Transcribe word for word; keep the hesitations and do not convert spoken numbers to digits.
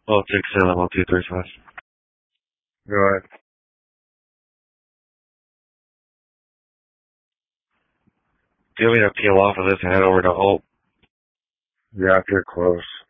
Oh, six seven one two three five. Go ahead. Do you want me to peel off of this and head over to Hope? Yeah, if you're close.